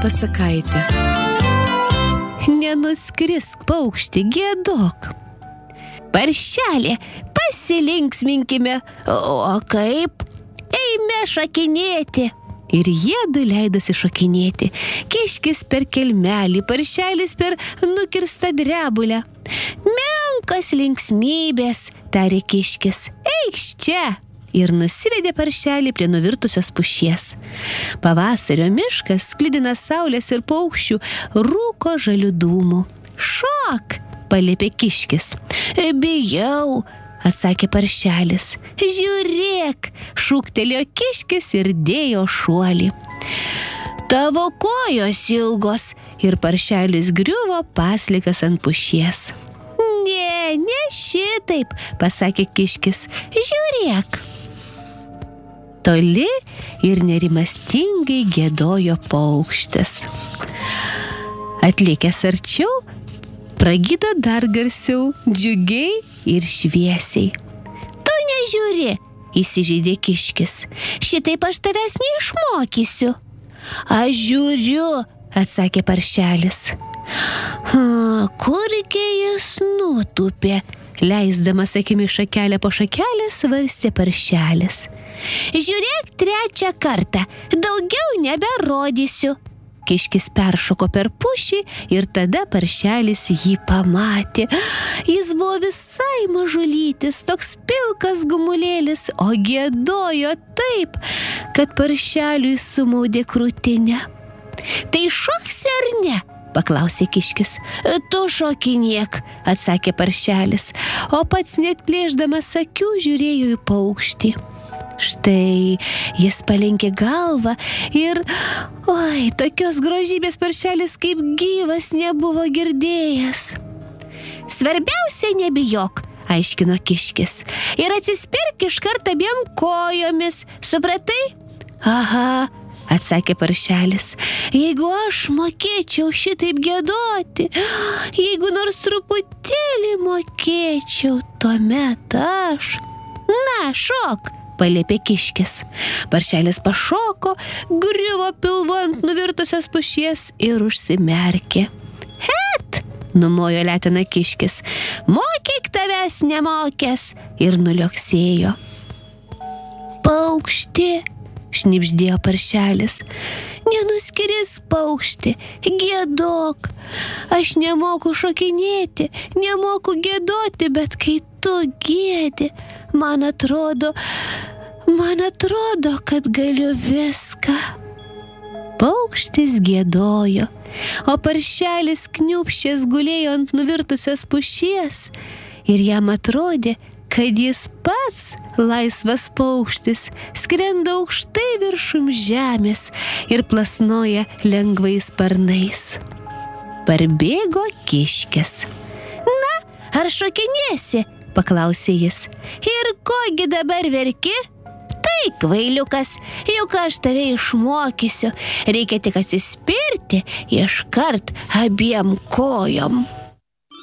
pasakaitė. Nenuskrisk, paukšti, giedok. Paršelė, pasilinksminkime. O kaip? Eime šokinėti. Ir jiedu leidosi šokinėti. Kiškis per kelmelį, paršelis per nukirstą drebulę. Menkas linksmybės, tarė kiškis. Eikš čia. Ir nusivedė paršelį prie nuvirtusios pušies. Pavasario miškas, sklidinas saulės ir paukščių, rūko žalių dūmų. Šok, paliepė kiškis. Bijau, atsakė paršelis. Žiūrėk, šūktelėjo kiškis ir dėjo šuolį. Tavo kojos ilgos, ir paršelis griuvo paslikas ant pušies. Ne šitaip, pasakė kiškis. Žiūrėk. Toli ir nerimastingai giedojo paukštis. Atlikęs arčiau, pragydo dar garsiau, džiugiai ir šviesiai. Tu nežiūri, įsižeidė kiškis. Šitaip aš tavęs neišmokysiu. Aš žiūriu, atsakė paršelis. Kurgi jis nutūpė? Leisdamas akimi šakelę po šakelę, svarstė paršelis. Žiūrėk trečią kartą, daugiau neberodysiu. Kiškis peršoko per pušį ir tada paršelis jį pamatė. Jis buvo visai mažulytis, toks pilkas gumulėlis, o giedojo taip, kad paršeliui sumaudė krūtinę. Tai šoksi ar ne? Paklausė kiškis. Tu šokinėk, atsakė paršelis, o pats net plėšdamas akių žiūrėjo į paukštį. Štai jis palenkė galvą ir, tokios grožybės paršelis kaip gyvas nebuvo girdėjęs. Svarbiausia nebijok, aiškino kiškis, ir atsispirk iškart abiem kojomis, supratai? Aha, atsakė paršelis, jeigu aš mokėčiau šitaip giedoti, jeigu nors truputėlį mokėčiau, tuomet aš. Na, šok, paliepė kiškis. Paršelis pašoko, griuvo pilvu ant nuvirtusios pušies ir užsimerkė. Het, numojo letena kiškis, mokyk tavęs nemokęs, ir nulioksėjo. Paukšti, šnibždėjo paršelis, nenuskrisk paukšti, giedok. Aš nemoku šokinėti, nemoku giedoti, bet kai tu giedi, man atrodo, kad galiu viską. Paukštis giedojo, o paršelis kniūbsčias gulėjo ant nuvirtusios pušies ir jam atrodė, kad jis pats, laisvas paukštis, skrenda aukštai viršum žemės ir plasnoja lengvais sparnais. Parbėgo kiškis. Na, ar šokinėsi? Paklausė jis. Ir kogi dabar verki? Tai, kvailiukas, juk aš tave išmokysiu. Reikia tik atsispirti iškart abiem kojom.